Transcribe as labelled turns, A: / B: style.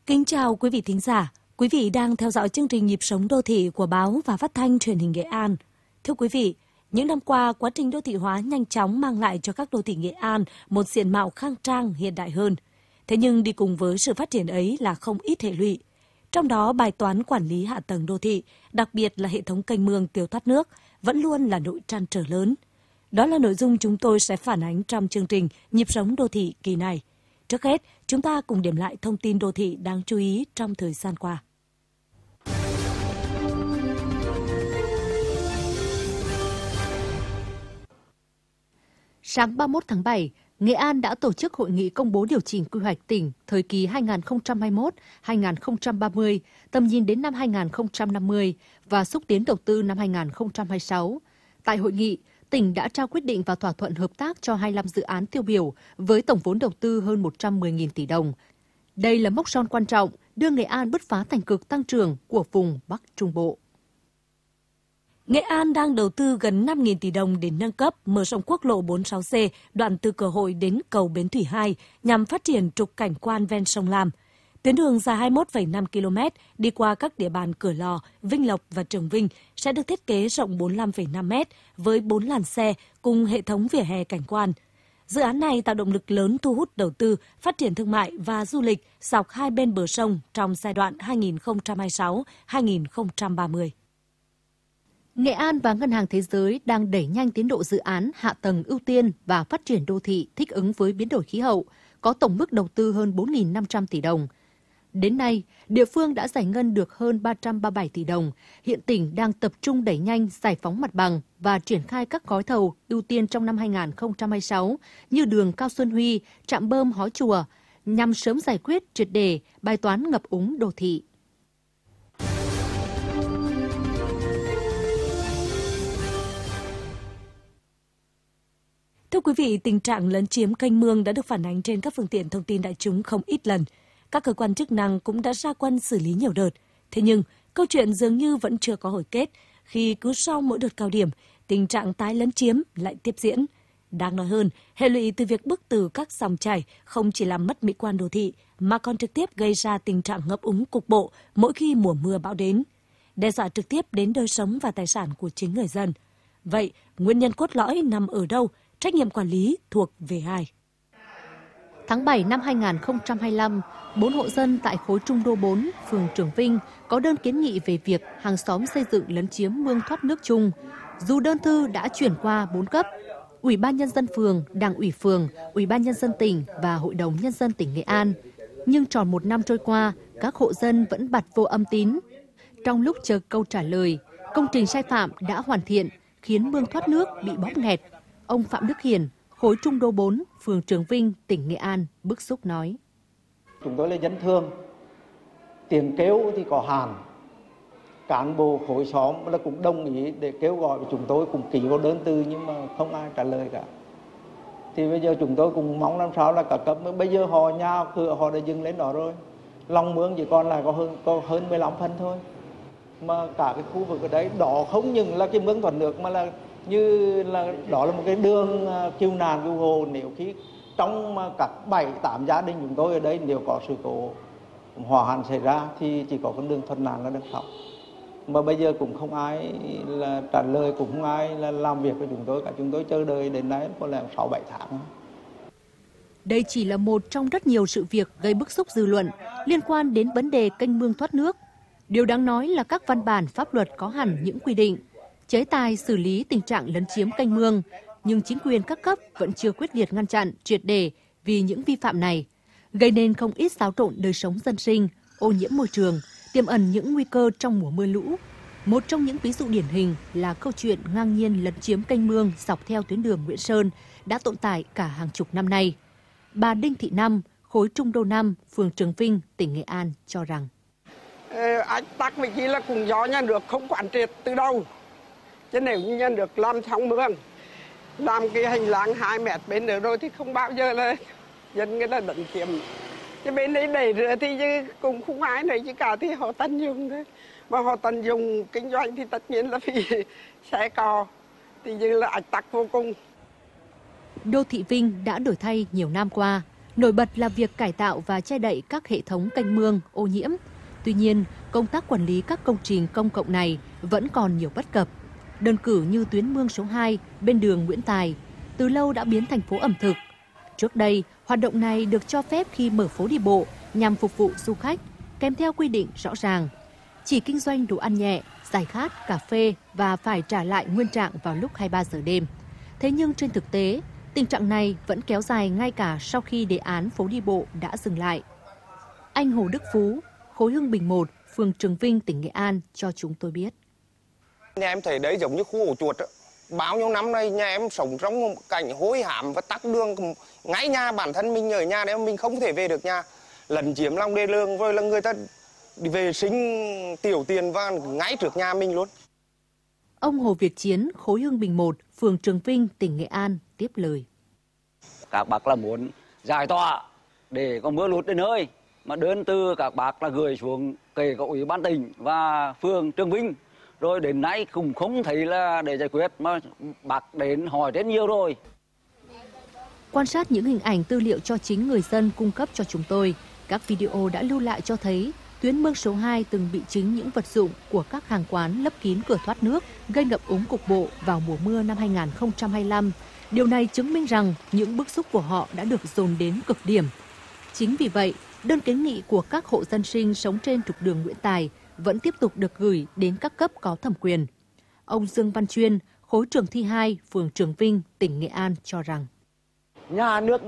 A: Kính chào quý vị thính giả. Quý vị đang theo dõi chương trình Nhịp sống đô thị của báo và phát thanh truyền hình Nghệ An. Thưa quý vị, những năm qua, quá trình đô thị hóa nhanh chóng mang lại cho các đô thị Nghệ An một diện mạo khang trang hiện đại hơn. Thế nhưng đi cùng với sự phát triển ấy là không ít hệ lụy. Trong đó, bài toán quản lý hạ tầng đô thị, đặc biệt là hệ thống kênh mương tiêu thoát nước, vẫn luôn là nỗi trăn trở lớn. Đó là nội dung chúng tôi sẽ phản ánh trong chương trình Nhịp sống đô thị kỳ này. Trước hết, chúng ta cùng điểm lại thông tin đô thị đáng chú ý trong thời gian qua.
B: Sáng 31 tháng 7, Nghệ An đã tổ chức hội nghị công bố điều chỉnh quy hoạch tỉnh thời kỳ 2021-2030, tầm nhìn đến năm 2050 và xúc tiến đầu tư năm 2026. Tại hội nghị, tỉnh đã trao quyết định và thỏa thuận hợp tác cho 25 dự án tiêu biểu với tổng vốn đầu tư hơn 110.000 tỷ đồng. Đây là mốc son quan trọng đưa Nghệ An bứt phá thành cực tăng trưởng của vùng Bắc Trung Bộ.
A: Nghệ An đang đầu tư gần 5.000 tỷ đồng để nâng cấp, mở rộng quốc lộ 46C đoạn từ Cửa Hội đến cầu Bến Thủy 2 nhằm phát triển trục cảnh quan ven sông Lam. Tuyến đường dài 21,5 km đi qua các địa bàn Cửa Lò, Vinh Lộc và Trường Vinh sẽ được thiết kế rộng 45,5 m với 4 làn xe cùng hệ thống vỉa hè cảnh quan. Dự án này tạo động lực lớn thu hút đầu tư, phát triển thương mại và du lịch dọc hai bên bờ sông trong giai đoạn 2026-2030.
B: Nghệ An và Ngân hàng Thế giới đang đẩy nhanh tiến độ dự án hạ tầng ưu tiên và phát triển đô thị thích ứng với biến đổi khí hậu, có tổng mức đầu tư hơn 4.500 tỷ đồng. Đến nay, địa phương đã giải ngân được hơn 337 tỷ đồng. Hiện tỉnh đang tập trung đẩy nhanh giải phóng mặt bằng và triển khai các gói thầu ưu tiên trong năm 2026 như đường Cao Xuân Huy, trạm bơm Hói Chùa, nhằm sớm giải quyết triệt để bài toán ngập úng đô thị.
A: Thưa quý vị, tình trạng lấn chiếm kênh mương đã được phản ánh trên các phương tiện thông tin đại chúng không ít lần. Các cơ quan chức năng cũng đã ra quân xử lý nhiều đợt. Thế nhưng, câu chuyện dường như vẫn chưa có hồi kết khi cứ sau mỗi đợt cao điểm, tình trạng tái lấn chiếm lại tiếp diễn. Đáng nói hơn, hệ lụy từ việc bức tử các dòng chảy không chỉ làm mất mỹ quan đô thị mà còn trực tiếp gây ra tình trạng ngập úng cục bộ mỗi khi mùa mưa bão đến, đe dọa trực tiếp đến đời sống và tài sản của chính người dân. Vậy, nguyên nhân cốt lõi nằm ở đâu? Trách nhiệm quản lý thuộc về ai?
B: Tháng 7 năm 2025, 4 hộ dân tại khối Trung Đô 4, phường Trường Vinh có đơn kiến nghị về việc hàng xóm xây dựng lấn chiếm mương thoát nước chung. Dù đơn thư đã chuyển qua 4 cấp, Ủy ban Nhân dân phường, Đảng ủy phường, Ủy ban Nhân dân tỉnh và Hội đồng Nhân dân tỉnh Nghệ An. Nhưng tròn 1 năm trôi qua, các hộ dân vẫn bặt vô âm tín. Trong lúc chờ câu trả lời, công trình sai phạm đã hoàn thiện khiến mương thoát nước bị bóp nghẹt. Ông Phạm Đức Hiển, khối Trung Đô 4, phường Trường Vinh, tỉnh Nghệ An, bức xúc nói.
C: Chúng tôi là dân thường, tiền kêu thì có hạn. Cán bộ khối xóm là cũng đồng ý để kêu gọi, chúng tôi cũng ký vào đơn thư nhưng mà không ai trả lời cả. Thì bây giờ chúng tôi cũng mong làm sao là cả cấp, bây giờ họ nhà cửa họ đã dừng lên đó rồi. Lòng mương chỉ còn lại có hơn 15 phân thôi. Mà cả cái khu vực ở đấy đó không những là cái mương thoát nước mà là như là đó là một cái đường cứu nạn cứu hộ. Nếu khi trong các 7-8 gia đình chúng tôi ở đây nếu có sự cố hỏa hoạn xảy ra thì chỉ có con đường thoát nạn là đường thọc. Mà bây giờ cũng không ai là trả lời, cũng không ai là làm việc với chúng tôi cả. Chúng tôi chờ đợi đến nay có lẽ 6-7 tháng.
B: Đây chỉ là một trong rất nhiều sự việc gây bức xúc dư luận liên quan đến vấn đề kênh mương thoát nước. Điều đáng nói là các văn bản pháp luật có hẳn những quy định chế tài xử lý tình trạng lấn chiếm kênh mương, nhưng chính quyền các cấp vẫn chưa quyết liệt ngăn chặn triệt để vì những vi phạm này, gây nên không ít xáo trộn đời sống dân sinh, ô nhiễm môi trường, tiềm ẩn những nguy cơ trong mùa mưa lũ. Một trong những ví dụ điển hình là câu chuyện ngang nhiên lấn chiếm kênh mương dọc theo tuyến đường Nguyễn Sơn đã tồn tại cả hàng chục năm nay. Bà Đinh Thị Năm, khối Trung Đô 5, phường Trường Vinh, tỉnh Nghệ An cho rằng
D: ách tắc vì chỉ là cùng do nhà nước không quản triệt từ đâu. Chứ nếu như nhà nước làm xong mương, làm cái hành lang 2 mét bên nữa rồi thì không bao giờ là dân người ta lấn chiếm. Chứ bên đấy để rửa thì cũng không ai này chứ cả thì họ tận dụng thôi. Mà họ tận dụng kinh doanh thì tất nhiên là vì xe cò thì như là ách tắc vô cùng.
B: Đô thị Vinh đã đổi thay nhiều năm qua. Nổi bật là việc cải tạo và che đậy các hệ thống kênh mương ô nhiễm. Tuy nhiên, công tác quản lý các công trình công cộng này vẫn còn nhiều bất cập. Đơn cử như tuyến mương số 2 bên đường Nguyễn Tài, từ lâu đã biến thành phố ẩm thực. Trước đây, hoạt động này được cho phép khi mở phố đi bộ nhằm phục vụ du khách, kèm theo quy định rõ ràng. Chỉ kinh doanh đồ ăn nhẹ, giải khát, cà phê và phải trả lại nguyên trạng vào lúc 23 giờ đêm. Thế nhưng trên thực tế, tình trạng này vẫn kéo dài ngay cả sau khi đề án phố đi bộ đã dừng lại. Anh Hồ Đức Phú, khối Hưng Bình 1, phường Trường Vinh, tỉnh Nghệ An cho chúng tôi biết.
E: Nhà em thấy đấy giống như khu ổ chuột. Bao nhiêu năm nay nhà em sống trong một cảnh hối hám và tắc đường ngay nhà, bản thân mình ở nhà đấy mình không thể về được nhà. Lấn chiếm lòng đê lương rồi là người ta đi vệ sinh tiểu tiền và ngay trước nhà mình luôn.
B: Ông Hồ Việt Chiến, khối Hưng Bình 1, phường Trường Vinh, tỉnh Nghệ An tiếp lời.
F: Các bác là muốn giải tỏa để có mưa lụt đến nơi, mà đơn từ các bác là gửi xuống kể cả ủy ban tỉnh và phường Trường Vinh. Rồi đến nay cũng không thấy là để giải quyết, mà bác đến hỏi rất nhiều rồi.
B: Quan sát những hình ảnh tư liệu cho chính người dân cung cấp cho chúng tôi, các video đã lưu lại cho thấy tuyến mương số 2 từng bị chính những vật dụng của các hàng quán lấp kín cửa thoát nước, gây ngập úng cục bộ vào mùa mưa năm 2025. Điều này chứng minh rằng những bức xúc của họ đã được dồn đến cực điểm. Chính vì vậy, đơn kiến nghị của các hộ dân sinh sống trên trục đường Nguyễn Tài vẫn tiếp tục được gửi đến các cấp có thẩm quyền. Ông Dương Văn Chuyên, khối trưởng Thi 2, phường Trường Vinh, tỉnh Nghệ An cho rằng
G: nhà nước